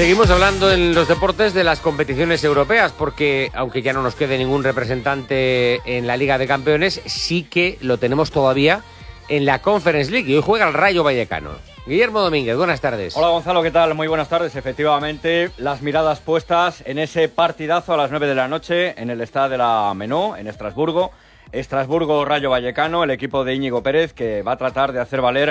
Seguimos hablando en los deportes de las competiciones europeas, porque aunque ya no nos quede ningún representante en la Liga de Campeones, sí que lo tenemos todavía en la Conference League y hoy juega el Rayo Vallecano. Guillermo Domínguez, buenas tardes. Hola Gonzalo, ¿qué tal? Muy buenas tardes. Efectivamente, las miradas puestas en ese partidazo a las 9 de la noche en el Stade de la Menó, en Estrasburgo. Estrasburgo-Rayo Vallecano, el equipo de Íñigo Pérez, que va a tratar de hacer valer